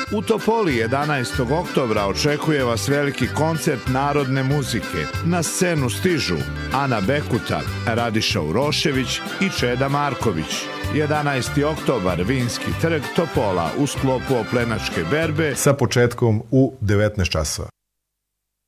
U Topoli 11. oktobra očekuje vas veliki koncert narodne muzike. Na scenu stižu Ana Bekuta, Radiša Urošević i Čeda Marković. 11. oktobar, Vinski trg, Topola, u sklopu Oplenačke berbe sa početkom u 19 časova.